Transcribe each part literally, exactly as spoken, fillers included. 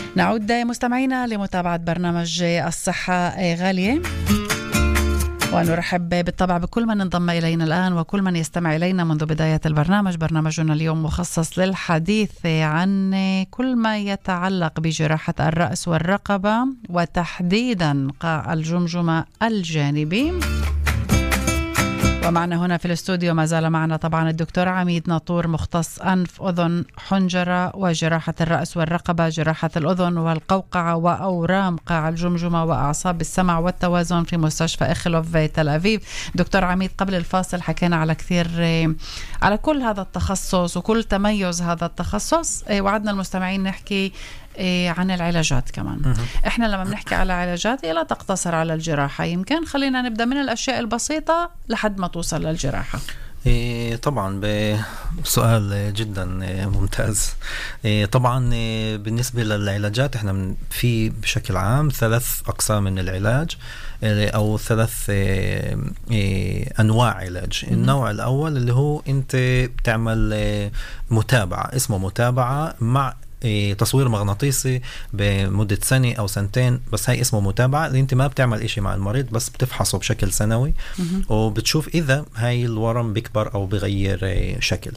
نعود مستمعينا لمتابعة برنامج الصحة غالية، ونرحب بالطبع بكل من انضم إلينا الآن وكل من يستمع إلينا منذ بداية البرنامج. برنامجنا اليوم مخصص للحديث عن كل ما يتعلق بجراحة الرأس والرقبة وتحديدا قاع الجمجمة الجانبي. ومعنا هنا في الاستوديو ما زال معنا طبعا الدكتور عميد ناطور، مختص أنف أذن حنجرة وجراحة الرأس والرقبة، جراحة الأذن والقوقعة وأورام قاع الجمجمة وأعصاب السمع والتوازن في مستشفى إخلوف تل أبيب. دكتور عميد، قبل الفاصل حكينا على كثير على كل هذا التخصص وكل تميز هذا التخصص، وعدنا المستمعين نحكي عن العلاجات كمان. مه. احنا لما بنحكي على علاجات لا تقتصر على الجراحة، يمكن خلينا نبدأ من الأشياء البسيطة لحد ما توصل للجراحة. إيه طبعا بسؤال جدا ممتاز. إيه طبعا بالنسبة للعلاجات احنا في بشكل عام ثلاث أقسام من العلاج أو ثلاث إيه أنواع علاج. م- النوع الأول اللي هو أنت بتعمل متابعة، اسمه متابعة مع تصوير مغناطيسي بمدة سنة أو سنتين، بس هاي اسمه متابعة اللي انت ما بتعمل إشي مع المريض، بس بتفحصه بشكل سنوي وبتشوف إذا هاي الورم بيكبر أو بيغير شكل.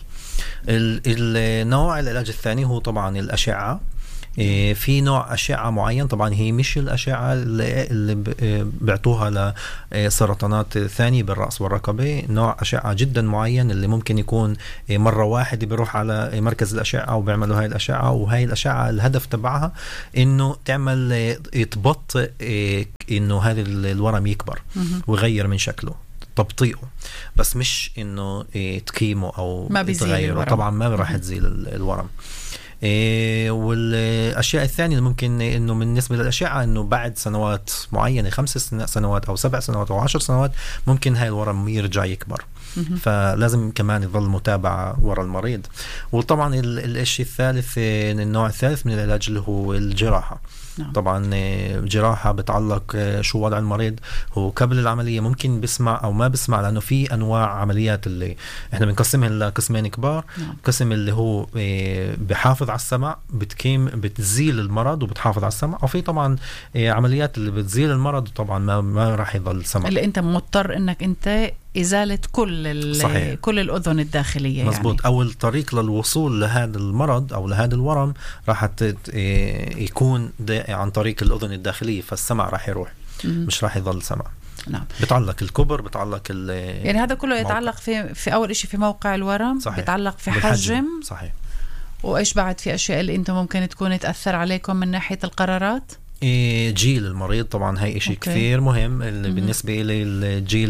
النوع العلاج الثاني هو طبعا الأشعة. في نوع أشعة معين، طبعا هي مش الأشعة اللي بعتوها لسرطانات ثانية بالرأس والرقبة، نوع أشعة جدا معين اللي ممكن يكون مرة واحدة بيروح على مركز الأشعة وبيعملوا هاي الأشعة. وهاي الأشعة الهدف تبعها إنه تعمل تبطئ إنه هذا الورم يكبر ويغير من شكله، تبطيئه، بس مش إنه تقيمه أو تغيره. طبعا ما راح تزيل الورم. إيه والأشياء الثانية اللي ممكن إنه بالنسبة للأشعة إنه بعد سنوات معينة، خمس سنوات أو سبع سنوات أو عشر سنوات، ممكن هاي الورم يرجع يكبر. فلازم كمان يظل متابعة وراء المريض. وطبعا الشيء الثالث، النوع الثالث من العلاج اللي هو الجراحة. نعم. طبعا جراحة بتعلق شو وضع المريض، هو قبل العملية ممكن بسمع أو ما بسمع، لأنه في أنواع عمليات اللي إحنا بنقسمها لقسمين كبار. نعم. قسم اللي هو بحافظ على السمع، بتكيم بتزيل المرض وبتحافظ على السمع، وفي طبعا عمليات اللي بتزيل المرض طبعا ما ما راح يضل السمع، اللي أنت مضطر إنك أنت إزالة كل صحيح. كل الأذن الداخلية. مزبوط. يعني أول طريق للوصول لهذا المرض أو لهذا الورم راح يكون عن طريق الأذن الداخلية، فالسمع راح يروح. م- مش راح يظل سمع. نعم. بتعلق الكبر، بتعلق يعني هذا كله يتعلق في في أول إشي في موقع الورم. صحيح. بتعلق في حجم. صحيح. وإيش بعد في أشياء اللي أنتم ممكن تكون تأثر عليكم من ناحية القرارات؟ جيل المريض طبعا هاي إشي أوكي. كثير مهم اللي بالنسبة للجيل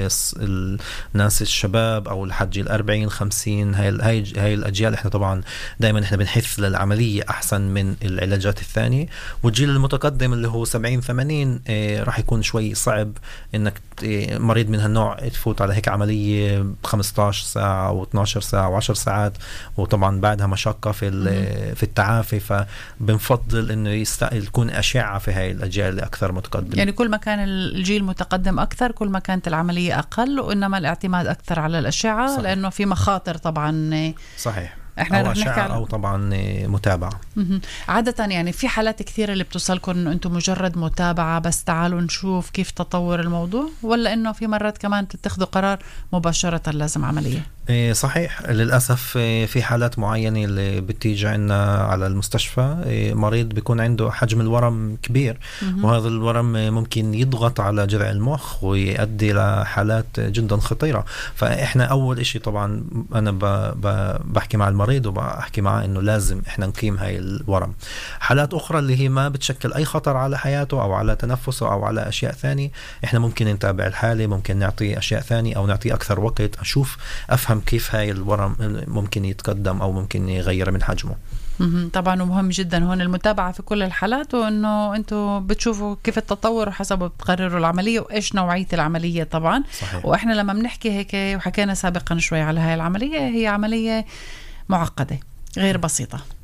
الناس الشباب أو لحد جيل أربعين خمسين. هاي هاي هاي الأجيال إحنا طبعا دائما إحنا بنحث للعملية أحسن من العلاجات الثانية. والجيل المتقدم اللي هو سبعين ثمانين راح يكون شوي صعب إنك مريض من هالنوع تفوت على هيك عملية خمسة عشر ساعة أو اثنا عشر ساعة أو عشر ساعات، وطبعا بعدها مشقة في في التعافي. فبنفضل إنه يكون أشياء في هاي الأجيال اللي أكثر متقدمة. يعني كل ما كان الجيل متقدم أكثر كل ما كانت العملية أقل، وإنما الاعتماد أكثر على الأشعة. صحيح. لأنه في مخاطر طبعا. صحيح. احنا أو أشعة على... أو طبعا متابعة. م-م. عادة يعني في حالات كثيرة اللي بتوصلكم إنه أنتم مجرد متابعة بس تعالوا نشوف كيف تطور الموضوع، ولا إنه في مرات كمان تتخذوا قرار مباشرة لازم عملية؟ إيه صحيح. للأسف في حالات معينة اللي بتيجي عنا على المستشفى إيه مريض بيكون عنده حجم الورم كبير. م-م. وهذا الورم ممكن يضغط على جذع المخ ويؤدي لحالات جدا خطيرة. فإحنا أول إشي طبعا أنا ب... ب... بحكي مع المريض وبحكي معه إنه لازم إحنا نقيم هاي الورم. حالات أخرى اللي هي ما بتشكل أي خطر على حياته أو على تنفسه أو على أشياء ثانية، إحنا ممكن نتابع الحالة، ممكن نعطي أشياء ثانية أو نعطي أكثر وقت أشوف أفهم كيف هاي الورم ممكن يتقدم أو ممكن يغير من حجمه. طبعا ومهم جدا هون المتابعة في كل الحالات، وأنه أنتوا بتشوفوا كيف التطور وحسب بتقرروا العملية وإيش نوعية العملية طبعا. صحيح. وإحنا لما بنحكي هيك وحكينا سابقا شوي على هاي العملية، هي عملية معقدة غير بسيطة.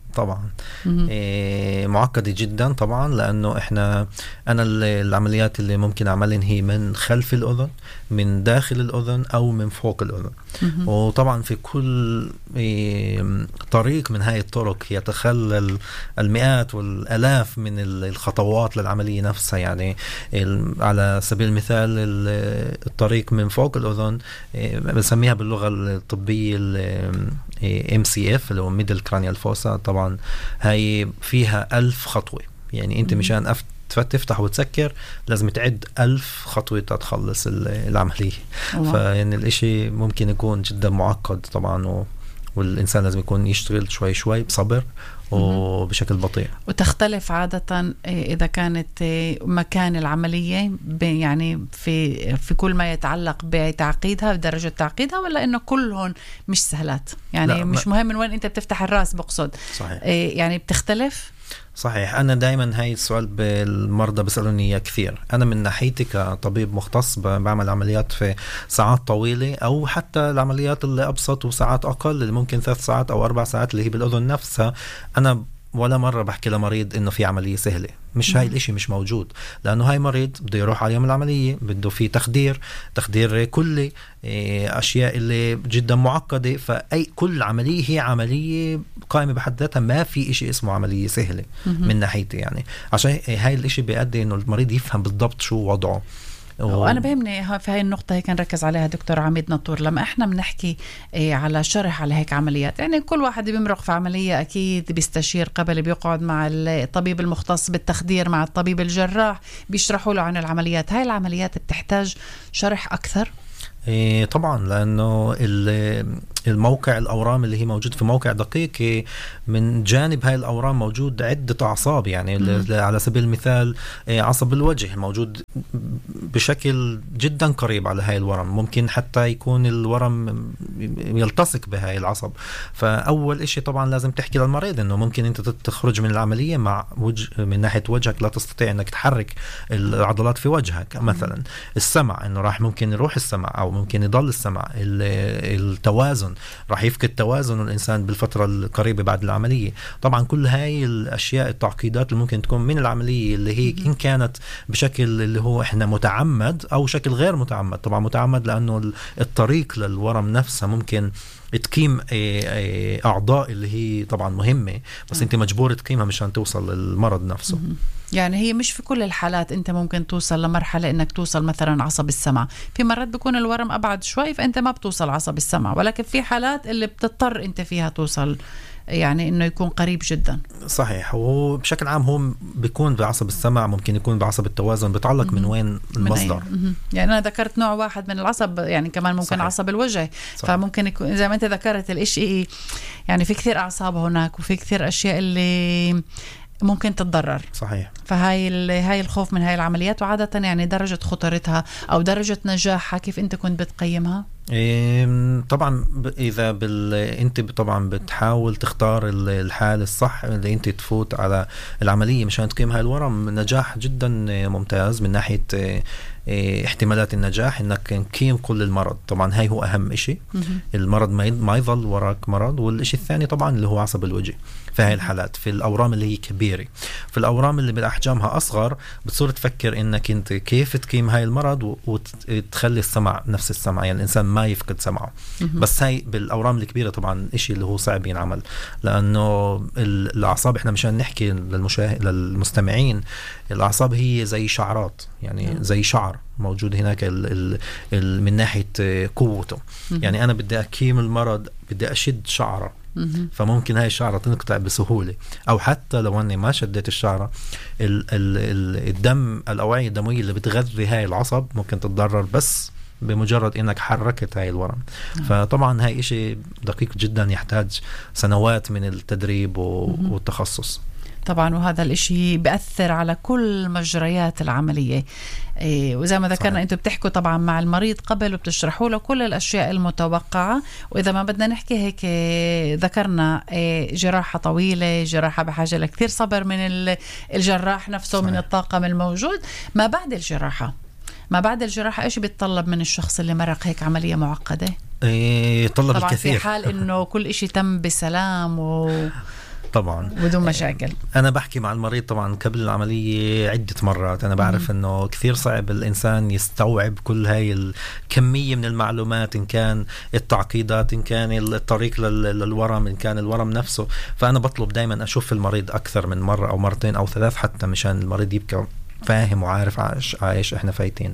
طبعا إيه معقدة جدا طبعا، لأنه إحنا أنا العمليات اللي ممكن أعملها هي من خلف الأذن، من داخل الأذن، أو من فوق الأذن. وطبعا في كل إيه طريق من هاي الطرق يتخلل المئات والآلاف من الخطوات للعملية نفسها. يعني على سبيل المثال الطريق من فوق الأذن إيه بنسميها باللغة الطبية إم سي إف اللي هو ميدل كرانيال فوسا. طبعا هاي فيها ألف خطوة، يعني أنت مشان أفت تفتح وتسكر لازم تعد ألف خطوة تخلص العملية. فيعني الاشي ممكن يكون جدا معقد طبعا، و... والإنسان لازم يكون يشتغل شوي شوي بصبر وبشكل بطيء. وتختلف عادة إذا كانت مكان العملية يعني في في كل ما يتعلق بتعقيدها بدرجة تعقيدها، ولا إنه كلهم مش سهلات يعني مش مهم من وين أنت بتفتح الرأس بقصد. صحيح. يعني بتختلف. صحيح. أنا دايما هاي السؤال بالمرضى بيسألوني إياه كثير. أنا من ناحيتي كطبيب مختص بعمل عمليات في ساعات طويلة، أو حتى العمليات اللي أبسط وساعات أقل اللي ممكن ثلاث ساعات أو أربع ساعات اللي هي بالأذن نفسها. أنا ولا مرة بحكي لمريض إنه في عملية سهلة، مش هاي الاشي مش موجود، لأنه هاي مريض بده يروح على يوم العملية، بده في تخدير تخدير كلي، أشياء اللي جدا معقدة. فأي كل عملية هي عملية قائمة بحد ذاتها، ما في إشي اسمه عملية سهلة من ناحيتي. يعني عشان هاي الاشي بيؤدي إنه المريض يفهم بالضبط شو وضعه. وأنا بهمني في هاي النقطة هيك نركز عليها دكتور عميد ناطور. لما إحنا بنحكي إيه على شرح على هيك عمليات، يعني كل واحد بيمرق في عملية أكيد بيستشير قبل، بيقعد مع الطبيب المختص بالتخدير مع الطبيب الجراح بيشرحوا له عن العمليات. هاي العمليات بتحتاج شرح أكثر؟ إيه طبعا، لأنه الموقع الأورام اللي هي موجود في موقع دقيق، من جانب هاي الأورام موجود عدة أعصاب. يعني م- على سبيل المثال عصب الوجه موجود بشكل جدا قريب على هاي الورم، ممكن حتى يكون الورم يلتصق بهاي العصب. فأول إشي طبعا لازم تحكي للمريض إنه ممكن أنت تخرج من العملية مع وجه من ناحية وجهك لا تستطيع إنك تحرك العضلات في وجهك مثلا. السمع إنه راح ممكن يروح السمع أو ممكن يضل السمع. التوازن راح يفقد توازن الإنسان بالفترة القريبة بعد العملية. طبعا كل هاي الأشياء التعقيدات اللي ممكن تكون من العملية اللي هي إن كانت بشكل اللي هو إحنا متعمد أو شكل غير متعمد. طبعا متعمد لأنه الطريق للورم نفسها ممكن تقيم أعضاء اللي هي طبعا مهمة، بس أنت مجبور تقيمها مشان توصل للمرض نفسه. يعني هي مش في كل الحالات انت ممكن توصل لمرحلة انك توصل مثلا عصب السمع. في مرات بيكون الورم ابعد شوي فانت ما بتوصل عصب السمع، ولكن في حالات اللي بتضطر انت فيها توصل يعني انه يكون قريب جدا. صحيح. وهو بشكل عام هو بيكون بعصب السمع، ممكن يكون بعصب التوازن، بتعلق من وين المصدر. من يعني انا ذكرت نوع واحد من العصب، يعني كمان ممكن صحيح. عصب الوجه. صحيح. فممكن يكون زي ما انت ذكرت الاشي، يعني في كثير اعصاب هناك وفي كثير اشياء اللي ممكن تتضرر. صحيح. فهاي هاي الخوف من هاي العمليات. وعادة يعني درجة خطورتها أو درجة نجاحها كيف أنت كنت بتقيمها؟ إيه طبعا إذا بال... أنت طبعا بتحاول تختار الحال الصح اللي أنت تفوت على العملية مشان تقيم هاي الورم. نجاح جدا ممتاز من ناحية إيه احتمالات النجاح انك نقيم كل المرض. طبعا هاي هو اهم اشي، المرض ما يظل وراك مرض. والاشي الثاني طبعا اللي هو عصب الوجه في هاي الحالات. في الاورام اللي هي كبيرة، في الاورام اللي باحجامها اصغر بتصير تفكر انك انت كيف تقيم هاي المرض وتخلي السمع نفس السمع، يعني الانسان ما يفقد سمعه. بس هاي بالاورام الكبيرة طبعا اشي اللي هو صعب ينعمل، لانه الاعصاب احنا مشان نحكي للمشاهد للمستمعين، الاعصاب هي زي شعرات، يعني زي شعر موجود هناك ال ال ال من ناحية قوته. يعني أنا بدي أقيم المرض بدي أشد شعرة، فممكن هاي الشعرة تنقطع بسهولة، أو حتى لو أني ما شديت الشعرة ال ال ال الدم الأوعية الدموية اللي بتغذي هاي العصب ممكن تتضرر بس بمجرد انك حركت هاي الورم. مم. فطبعا هاي اشي دقيق جدا يحتاج سنوات من التدريب والتخصص طبعا. وهذا الاشي بيأثر على كل مجريات العملية. إيه وزي ما ذكرنا انتوا بتحكوا طبعا مع المريض قبل وبتشرحوا له كل الاشياء المتوقعة. واذا ما بدنا نحكي هيك ذكرنا إيه جراحة طويلة، جراحة بحاجة لكثير صبر من الجراح نفسه. صحيح. من الطاقم الموجود. ما بعد الجراحة ما بعد الجراحة ايش بيتطلب من الشخص اللي مرق هيك عملية معقدة؟ إيه طلب طبعا الكثير. في حال انه كل اشي تم بسلام و طبعا بدون مشاكل. أنا بحكي مع المريض طبعا قبل العملية عدة مرات. أنا بعرف أنه كثير صعب الإنسان يستوعب كل هاي الكمية من المعلومات، إن كان التعقيدات، إن كان الطريق للورم، إن كان الورم نفسه. فأنا بطلب دايما أشوف المريض أكثر من مرة أو مرتين أو ثلاث حتى، مشان المريض يبقى فاهم وعارف عايش, عايش إحنا فايتين.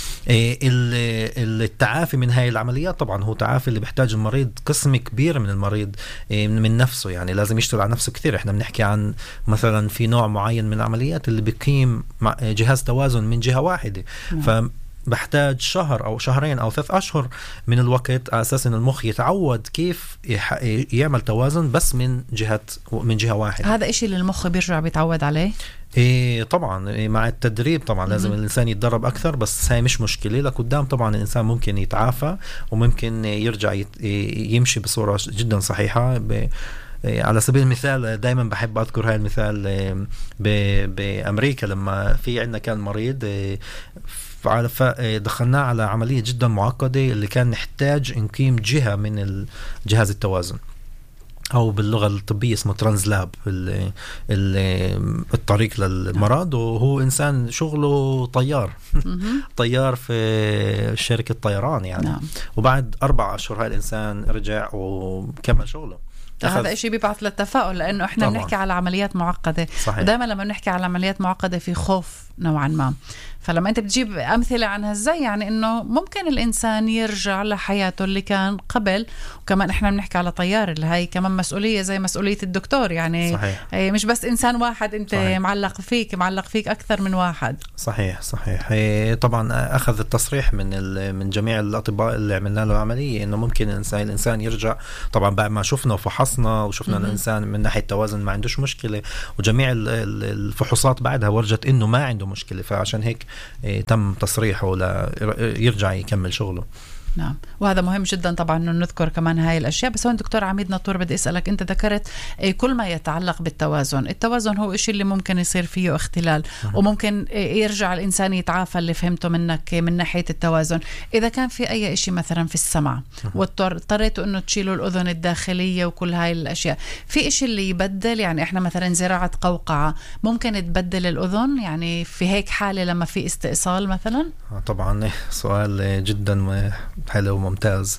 التعافي من هاي العمليات طبعا هو تعافي اللي بيحتاج المريض قسم كبير من المريض من نفسه، يعني لازم يشتغل على نفسه كثير. احنا بنحكي عن مثلا في نوع معين من العمليات اللي بيقيم جهاز توازن من جهة واحدة، ف بحتاج شهر أو شهرين أو ثلاث أشهر من الوقت على أساس إن المخ يتعود كيف يعمل توازن بس من جهة من جهة واحدة. هذا إشي اللي المخ بيرجع بيتعود عليه. إيه طبعا إيه مع التدريب طبعا لازم م- الإنسان يتدرب أكثر، بس هاي مش مشكلة. لقدام طبعا الإنسان ممكن يتعافى وممكن يرجع يمشي بصورة جدا صحيحة. ب على سبيل المثال دايما بحب أذكر هاي المثال بأمريكا لما في عندنا كان مريض دخلناه على عملية جدا معقدة اللي كان نحتاج نقيم جهة من جهاز التوازن، أو باللغة الطبية اسمه ترانزلاب، الطريق للمرض. وهو إنسان شغله طيار طيار في شركة طيران يعني. نعم. وبعد أربع أشهر هاي الإنسان رجع وكمل شغله. هذا إشي بيبعث للتفاؤل، لأنه إحنا طبعا بنحكي على عمليات معقدة. ودائما لما بنحكي على عمليات معقدة في خوف نوعا ما. فلما أنت بتجيب أمثلة عنها إزاي، يعني إنه ممكن الإنسان يرجع لحياته اللي كان قبل. وكمان إحنا بنحكي على طيار اللي هاي كمان مسؤولية زي مسؤولية الدكتور يعني. صحيح. مش بس إنسان واحد أنت صحيح. معلق فيك معلق فيك أكثر من واحد. صحيح صحيح. طبعا أخذ التصريح من من جميع الأطباء اللي عملنا له عملية إنه ممكن الإنسان الإنسان يرجع. طبعا بعد ما شفنا وفحصنا وشفنا م-م. الإنسان من ناحية توازن ما عندوش مشكلة، وجميع الفحوصات بعدها ورجت إنه ما عنده مشكلة، فعشان هيك تم تصريحه ليرجع يكمل شغله. نعم، وهذا مهم جدا طبعا انه نذكر كمان هاي الاشياء. بس هون دكتور عميد ناطور بدي اسالك، انت ذكرت كل ما يتعلق بالتوازن. التوازن هو إشي اللي ممكن يصير فيه اختلال أه. وممكن يرجع الانسان يتعافى، اللي فهمته منك من ناحيه التوازن. اذا كان في اي إشي مثلا في السمع أه. واضطريتوا انه تشيلوا الاذن الداخليه وكل هاي الاشياء، في إشي اللي يبدل؟ يعني احنا مثلا زراعه قوقعه ممكن تبدل الاذن يعني في هيك حاله لما في استئصال مثلا؟ طبعا سؤال جدا حلو وممتاز.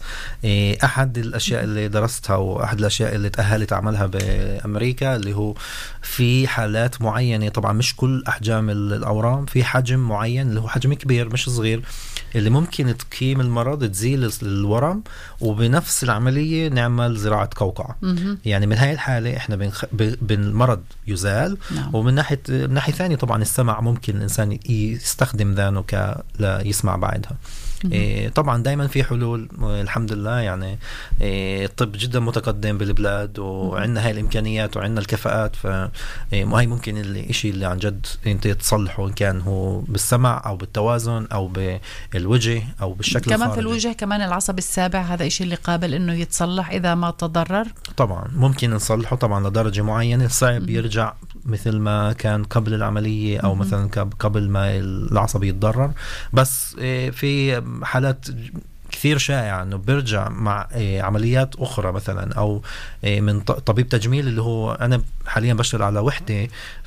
أحد الأشياء اللي درستها وأحد الأشياء اللي تأهلت أعملها بأمريكا اللي هو في حالات معينة، طبعا مش كل أحجام الأورام، في حجم معين اللي هو حجم كبير مش صغير اللي ممكن تقيم المرض تزيل الورم وبنفس العملية نعمل زراعة قوقعة. يعني من هاي الحالة إحنا بنخ... بالمرض يزال. نعم. ومن ناحية من ناحية ثانية طبعا السمع ممكن الإنسان يستخدم ذانه ك لا يسمع بعدها. إيه طبعا دايما في حلول الحمد لله، يعني إيه الطب جدا متقدم بالبلاد وعندنا هاي الامكانيات وعندنا الكفاءات. فهي ممكن الاشي اللي عن جد انت تصلحه ان كان هو بالسمع او بالتوازن او بالوجه او بالشكل كمان الخارجي. في الوجه كمان العصب السابع هذا اشي اللي قابل انه يتصلح اذا ما تضرر. طبعا ممكن نصلحه طبعا لدرجة معينة، صعب يرجع مثل ما كان قبل العملية أو مثلا قبل ما العصب يتضرر. بس في حالات كثير شائعة أنه بيرجع مع عمليات أخرى مثلا أو من طبيب تجميل اللي هو أنا حاليا بشتغل على وحدة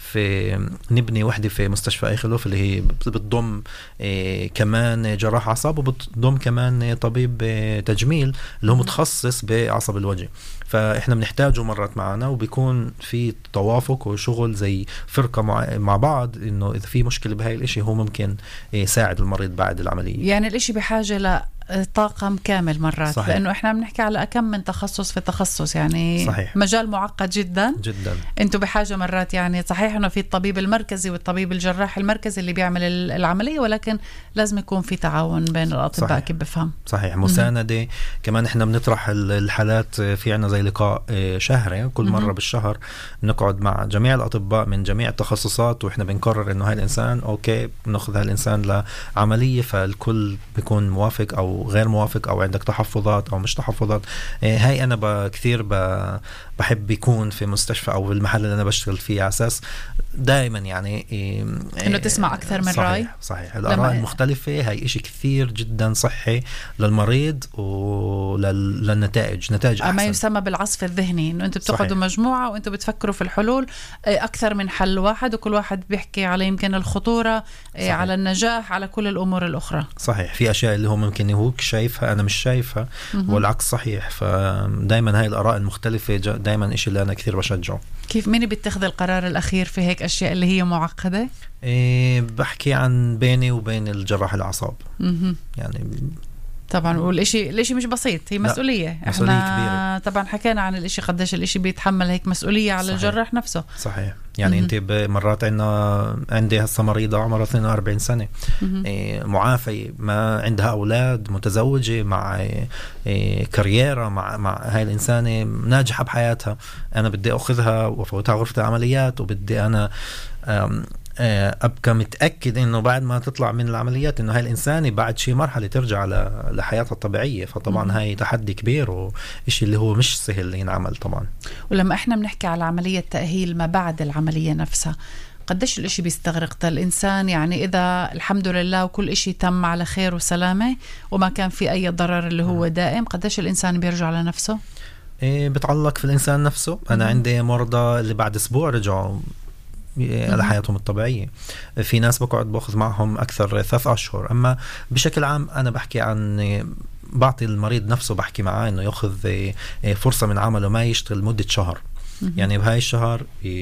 في نبني وحدة في مستشفى إيخلوف اللي هي بتضم كمان جراح عصب وبتضم كمان طبيب تجميل اللي هو متخصص بعصب الوجه. فإحنا بنحتاجه مرات معنا وبيكون في توافق وشغل زي فرقة مع, مع بعض إنه إذا في مشكلة بهاي الإشي هو ممكن يساعد المريض بعد العملية. يعني الإشي بحاجة ل طاقم كامل مرات. صحيح. لأنه إحنا بنحكي على أكم من تخصص في تخصص يعني. صحيح. مجال معقد جدا جدا. أنتوا بحاجة مرات يعني صحيح إنه في الطبيب المركزي والطبيب الجراح المركزي اللي بيعمل العملية، ولكن لازم يكون في تعاون بين الأطباء. كيف بفهم. صحيح مساندة. م- كمان إحنا بنطرح الحالات في عنا زي لقاء شهري كل مرة م- بالشهر نقعد مع جميع الأطباء من جميع التخصصات وإحنا بنقرر إنه هاي الإنسان أوكي بنأخذ هاي الإنسان لعملية، فالكل بيكون موافق أو غير موافق أو عندك تحفظات أو مش تحفظات. هاي أنا كثير بحب يكون في مستشفى أو بالمحل اللي انا بشتغل فيه، على اساس دائما يعني انه تسمع اكثر من صحيح راي. صحيح الاراء المختلفه هاي إشي كثير جدا صحي للمريض وللنتائج، نتائج احسن. ما يسمى بالعصف الذهني، انه انتم بتقعدوا مجموعه وانتم بتفكروا في الحلول اكثر من حل واحد، وكل واحد بيحكي على يمكن الخطوره صحيح. على النجاح، على كل الامور الاخرى. صحيح، في اشياء اللي هو ممكن هو شايفها انا مش شايفها والعكس صحيح. فدايما هاي الاراء المختلفه دايما إشي اللي انا كثير بشجعه. كيف مين بيتخذ القرار الاخير في هيك اشياء اللي هي معقده؟ إيه بحكي عن بيني وبين الجراح الاعصاب. يعني طبعا والإشي الإشي مش بسيط، هي مسؤولية. مسؤولية احنا كبيرة. طبعا حكينا عن الإشي قديش الإشي بيتحمل هيك مسؤولية على صحيح. الجراح نفسه. صحيح. يعني انت مرات عندنا عندي هسه مريضة عمرها اثنين وأربعين سنة، إيه معافية، ما عندها أولاد، متزوجة، مع إيه كاريرا، مع مع هاي الإنسانة ناجحة بحياتها. أنا بدي أخذها وأفوتها غرفة العمليات، وبدي أنا أبقى متأكد إنه بعد ما تطلع من العمليات إنه هاي الإنسانة بعد شي مرحلة ترجع لحياتها الطبيعية. فطبعا م- هاي تحدي كبير وإشي اللي هو مش سهل ينعمل طبعا. ولما إحنا بنحكي على عملية تأهيل ما بعد العملية نفسها، قديش الإشي بيستغرق الإنسان؟ يعني إذا الحمد لله وكل إشي تم على خير وسلامة وما كان في أي ضرر اللي هو دائم، قديش الإنسان بيرجع لنفسه؟ إيه بتعلق في الإنسان نفسه. أنا م- عندي مرضى اللي بعد أسبوع رجعوا على حياتهم الطبيعية. في ناس بقعد باخذ معهم أكثر ثلاث أشهر. أما بشكل عام أنا بحكي عن بعطي المريض نفسه، بحكي معاه إنه يأخذ فرصة من عمله، ما يشتغل مدة شهر. يعني بهاي الشهر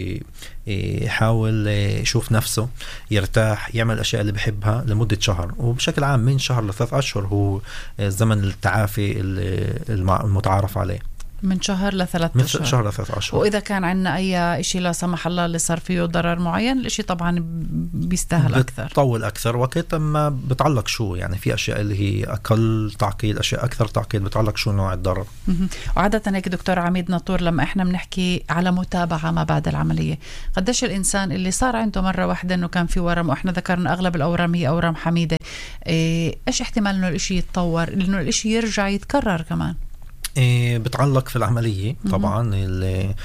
يحاول يشوف نفسه، يرتاح، يعمل الأشياء اللي بحبها لمدة شهر. وبشكل عام من شهر لثلاث أشهر هو زمن التعافي المتعارف عليه. من شهر لثلاث من أشهر. شهر لثلاث أشهر. وإذا كان عندنا أي إشي لا سمح الله اللي صار فيه ضرر معين، الإشي طبعا بيستاهل أكثر، بتطول أكثر وقت. أما بتعلق شو يعني في أشياء اللي هي أقل تعقيد، أشياء أكثر تعقيد، بتعلق شو نوع الضرر. وعادة هيك دكتور عميد ناطور، لما إحنا بنحكي على متابعة ما بعد العملية، قديش الإنسان اللي صار عنده مرة واحدة إنه كان في ورم، وإحنا ذكرنا أغلب الأورام هي أورام حميدة، إيش احتمال إنه الإشي يتطور، إنه الإشي يرجع يتكرر كمان؟ إيه بتعلق في العملية طبعا. اللي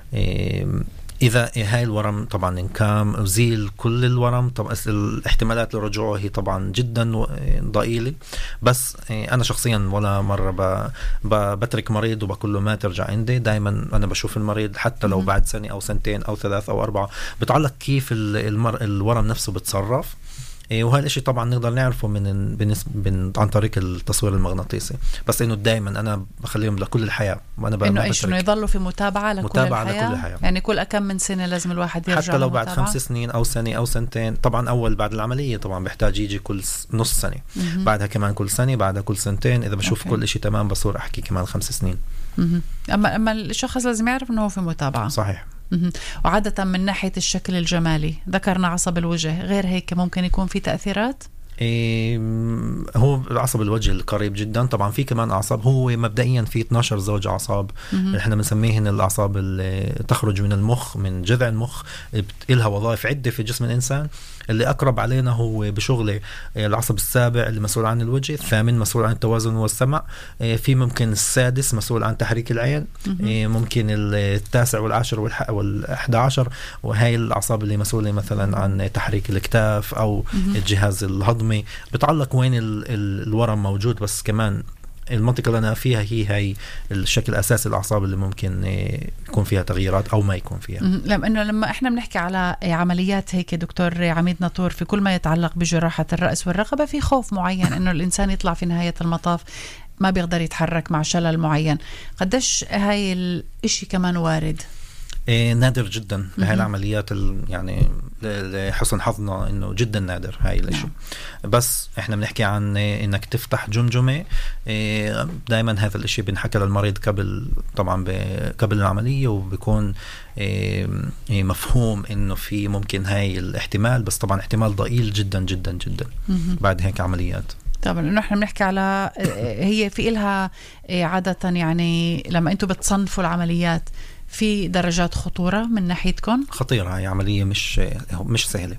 إيه إذا هاي الورم طبعا إنكام وزيل كل الورم، طبعا الاحتمالات لرجوعه هي طبعا جدا ضئيلة. بس إيه أنا شخصيا ولا مرة ب ب بترك مريض وبقول له ما ترجع عندي. دايما أنا بشوف المريض حتى لو بعد سنة أو سنتين أو ثلاث أو أربعة. بتعلق كيف المر الورم نفسه بتصرف. وهذا الشيء طبعا نقدر نعرفه من بالنسبة عن طريق التصوير المغناطيسي. بس انه دائما انا بخليهم لكل الحياه، وانا بقى انه ايش انه يضلوا في متابعه لكل متابعة الحياه. لكل الحياة. يعني كل كم من سنه لازم الواحد يرجع حتى لو بعد متابعة. خمس سنين او سنه او سنتين. طبعا اول بعد العمليه طبعا بيحتاج يجي كل نص سنه، م-م. بعدها كمان كل سنه، بعدها كل سنتين. اذا بشوف أوكي. كل شيء تمام بصور احكي كمان خمس سنين. م-م. اما اما الشخص لازم يعرف انه هو في متابعه. صحيح. وعاده من ناحيه الشكل الجمالي ذكرنا عصب الوجه، غير هيك ممكن يكون في تاثيرات. إيه هو عصب الوجه القريب جدا. طبعا في كمان أعصاب، هو مبدئيا في اثني عشر زوج أعصاب اللي احنا بنسميهن الأعصاب اللي تخرج من المخ، من جذع المخ، إلها وظائف عدة في جسم الإنسان. اللي أقرب علينا هو بشغله العصب السابع اللي مسؤول عن الوجه، الثامن مسؤول عن التوازن والسمع، في ممكن السادس مسؤول عن تحريك العين، ممكن التاسع والعاشر والأحد عشر، وهي الأعصاب اللي مسؤولة مثلا عن تحريك الأكتاف أو الجهاز الهضمي. بتعلق وين الورم موجود. بس كمان المنطقة اللي أنا فيها هي هي الشكل الأساسي الأعصاب اللي ممكن يكون فيها تغييرات أو ما يكون فيها. لأنه لما إحنا بنحكي على عمليات هيك دكتور عميد ناطور، في كل ما يتعلق بجراحة الرأس والرقبة في خوف معين إنه الإنسان يطلع في نهاية المطاف ما بيقدر يتحرك مع شلل معين. قديش هاي الإشي كمان وارد؟ إيه نادر جدا بهاي العمليات. يعني لحسن حظنا انه جدا نادر هاي الاشي. بس احنا بنحكي عن انك تفتح جمجمة. إيه دايما هذا الاشي بنحكى للمريض قبل طبعا قبل العملية، وبيكون إيه مفهوم انه في ممكن هاي الاحتمال، بس طبعا احتمال ضئيل جدا جدا جدا بعد هيك عمليات. طبعا انه احنا بنحكي على هي في إلها عادة، يعني لما انتم بتصنفوا العمليات في درجات خطورة من ناحيتكم؟ خطيرة. هي عملية مش مش سهلة.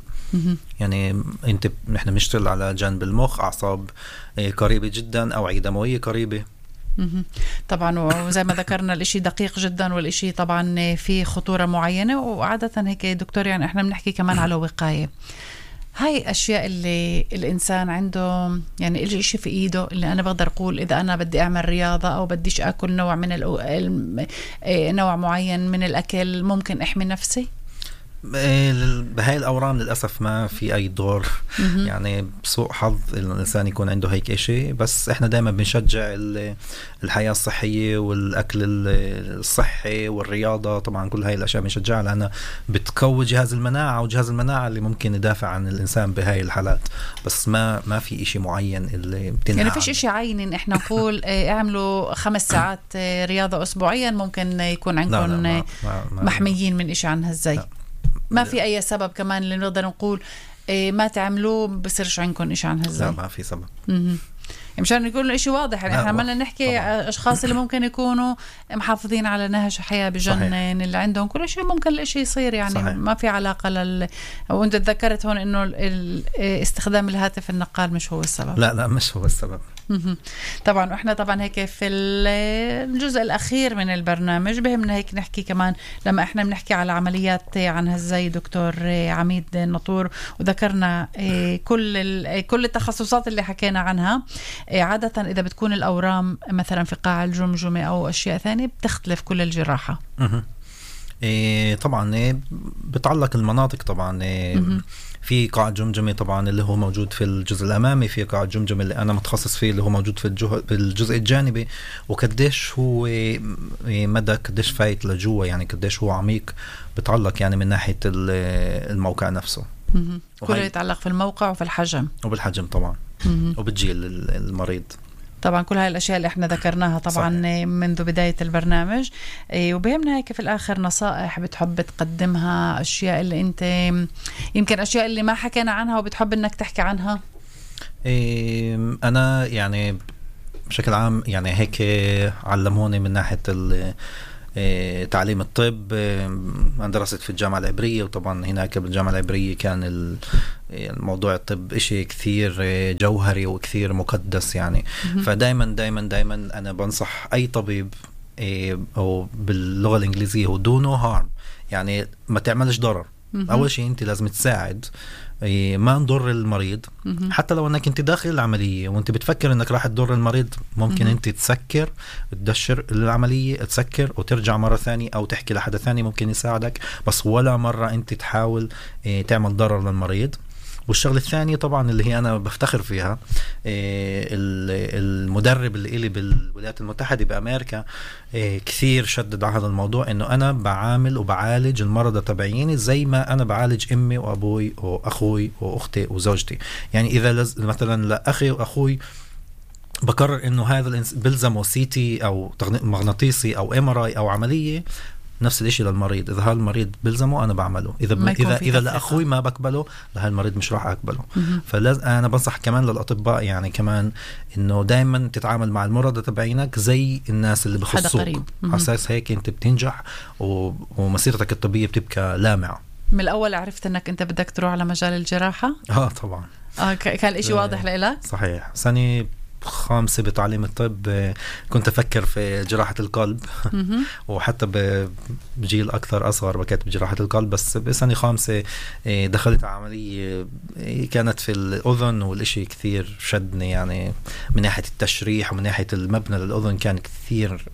يعني انت نحن بنشتغل على جانب المخ، اعصاب قريبة جدا، اوعية دموية قريبة، طبعا، وزي ما ذكرنا الاشي دقيق جدا، والاشي طبعا في خطورة معينة. وعادة هيك دكتور يعني احنا بنحكي كمان على وقاية. هاي أشياء اللي الإنسان عنده يعني إلي إشي في إيده، اللي أنا بقدر أقول إذا أنا بدي أعمل رياضة أو بديش أكل نوع من الأو... نوع معين من الأكل ممكن أحمي نفسي. بهاي الأورام للأسف ما في أي دور. يعني بسوء حظ الإنسان يكون عنده هيك إشي، بس إحنا دائما بنشجع الحياة الصحية والأكل الصحي والرياضة. طبعا كل هاي الأشياء بنشجعها لأنها بتقوي جهاز المناعة، وجهاز المناعة اللي ممكن يدافع عن الإنسان بهاي الحالات. بس ما ما في إشي معين اللي بتنهى يعني فيش إشي عين إن إحنا نقول اعملوا خمس ساعات رياضة أسبوعيا ممكن يكون عندكم لا لا ما ما ما محميين من إشي عن هالزي. ما في أي سبب كمان اللي نقدر نقول إيه ما تعملوه بصيرش عندكم إشي عن هالزي؟ لا ما في سبب. مشان نقول إشي واضح. يعني إحنا عمالنا نحكي طبعا. أشخاص اللي ممكن يكونوا محافظين على نهج حياة بجنن اللي عندهم كل شيء ممكن الإشي يصير. يعني صحيح. ما في علاقة لل. وأنت تذكرت هون إنه استخدام الهاتف النقال مش هو السبب. لا لا مش هو السبب. طبعا. واحنا طبعا هيك في الجزء الاخير من البرنامج بهمنا هيك نحكي كمان لما احنا بنحكي على عمليات عن هالزي دكتور عميد ناطور، وذكرنا كل كل التخصصات اللي حكينا عنها. عادة اذا بتكون الاورام مثلا في قاع الجمجمة او اشياء ثانية بتختلف كل الجراحة. إيه طبعا إيه بتعلق المناطق. طبعا إيه في قاع الجمجمة طبعا اللي هو موجود في الجزء الأمامي، في قاع الجمجمة اللي أنا متخصص فيه اللي هو موجود في الجزء الجانبي، وكديش هو مدى قديش فايت لجوا، يعني قديش هو عميق بتعلق يعني من ناحية الموقع نفسه. كله يتعلق في الموقع وفي الحجم وبالحجم طبعا وبتجيل المريض. طبعا كل هاي الأشياء اللي احنا ذكرناها طبعا صحيح. منذ بداية البرنامج. وبهمنا هيك في الآخر نصائح بتحب تقدمها، أشياء اللي انت يمكن أشياء اللي ما حكينا عنها وبتحب انك تحكي عنها. أنا يعني بشكل عام يعني هيك علموني من ناحية تعليم الطب. أنا درست في الجامعة العبرية، وطبعا هناك بالجامعة العبرية كان الموضوع الطب إشي كثير جوهري وكثير مقدس يعني. فدايما دايما دايما أنا بنصح أي طبيب أو باللغة الإنجليزية هو do no harm، يعني ما تعملش ضرر. أول شيء أنت لازم تساعد ما نضر المريض. حتى لو انك انت داخل العملية وانت بتفكر انك راح تضر المريض، ممكن انت تسكر تدشر العملية، تسكر وترجع مرة ثانية او تحكي لحدا ثاني ممكن يساعدك، بس ولا مرة انت تحاول تعمل ضرر للمريض. والشغله الثانيه طبعا اللي هي انا بفتخر فيها، المدرب اللي إلي بالولايات المتحده بامريكا كثير شدد على هذا الموضوع، انه انا بعامل وبعالج المرضى تبعيني زي ما انا بعالج امي وابوي واخوي واختي وزوجتي. يعني اذا مثلا لاخي واخوي بقرر انه هذا الانس بلزمه سيتي او مغناطيسي او ام ار اي او عمليه، نفس الاشي للمريض. اذا هالمريض بلزمه انا بعمله، اذا ب... اذا اذا لاخوي ما بقبله لهالمريض مش راح اقبله. فلازم انا بنصح كمان للاطباء يعني كمان انه دائما تتعامل مع المرضى تبعينك زي الناس اللي بخصوك، على اساس هيك انت بتنجح و... ومسيرتك الطبيه بتبقى لامعه. من الاول عرفت انك انت بدك تروح على مجال الجراحه؟ اه طبعا. اه كان اشي واضح لإلك؟ صحيح. سنه خامسة بتعليم الطب كنت أفكر في جراحة القلب وحتى بجيل أكثر أصغر بكيت بجراحة القلب، بس بسنة خامسة دخلت عملية كانت في الأذن، والإشي كثير شدني يعني من ناحية التشريح ومن ناحية المبنى للأذن كان كثير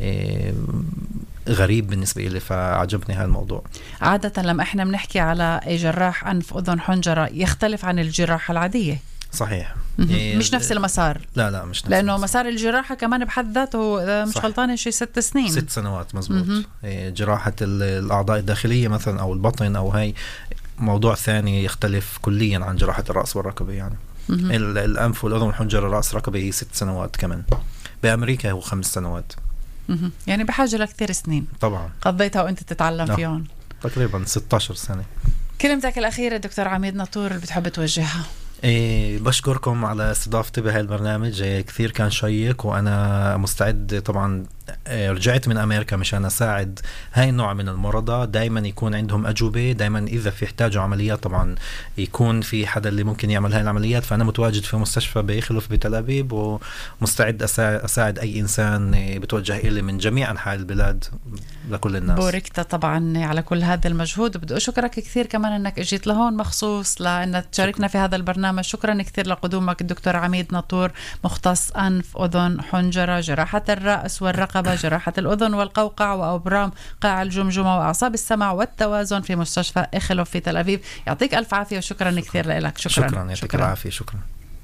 غريب بالنسبة لي، فعجبني هالموضوع. عادة لما إحنا بنحكي على جراح أنف أذن حنجرة يختلف عن الجراحة العادية. صحيح. مش نفس المسار. لا لا مش نفس لأنه المسار. مسار الجراحة كمان بحد ذاته مش غلطانة شيء ست سنين ست سنوات مزبوط. جراحة الأعضاء الداخلية مثلا أو البطن أو هاي موضوع ثاني يختلف كليا عن جراحة الرأس والركبة. يعني الأنف والأذن والحنجرة الرأس ركبة هي ست سنوات، كمان بأمريكا هو خمس سنوات. يعني بحاجة لكثير سنين طبعا قضيتها وأنت تتعلم لا. فيهم تقريبا ستة عشر سنة. كلمتك الأخيرة دكتور عميد ناطور اللي بتحب توجهها؟ إيه بشكركم على استضافتي بهاي البرنامج، إيه كثير كان شيق، وأنا مستعد طبعا رجعت من أمريكا مشان أساعد هاي النوع من المرضى، دايما يكون عندهم أجوبة، دايما إذا في احتاجوا عمليات طبعا يكون في حدا اللي ممكن يعمل هاي العمليات. فأنا متواجد في مستشفى بإخلف بتل أبيب ومستعد أساعد أي إنسان بتوجه إلي من جميع أنحاء البلاد لكل الناس. بوركت طبعا على كل هذا المجهود، وبدي أشكرك كثير كمان أنك اجيت لهون مخصوص لأن تشاركنا في هذا البرنامج. شكرا كثير لقدومك الدكتور عميد ناطور، مختص أنف أذن حنجرة جراحة الرأس والرقبة جراحة الأذن والقوقع وأورام قاع الجمجمة وأعصاب السمع والتوازن في مستشفى إخلف في تل أبيب. يعطيك ألف عافية وشكرا شكرا. كثير لك. شكرا شكرا يعطيك العافية. شكرا.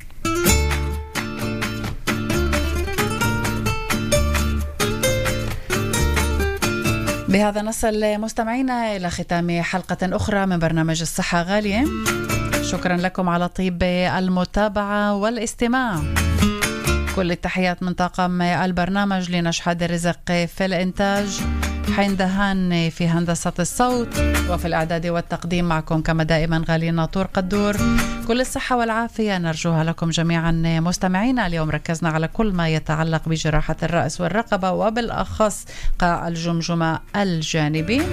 بهذا نصل مستمعينا إلى ختام حلقة أخرى من برنامج الصحة غالية. شكرا لكم على طيب المتابعة والاستماع. كل التحيات من طاقم البرنامج، لنشحد الرزق في الإنتاج، حين دهان في هندسة الصوت، وفي الإعداد والتقديم معكم كما دائما غالي ناطور قدور. كل الصحة والعافية نرجوها لكم جميعا مستمعينا. اليوم ركزنا على كل ما يتعلق بجراحة الرأس والرقبة وبالأخص قاع الجمجمة الجانبي.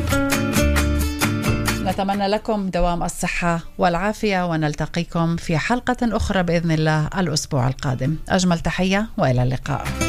نتمنى لكم دوام الصحة والعافية، ونلتقيكم في حلقة أخرى بإذن الله الأسبوع القادم. أجمل تحية وإلى اللقاء.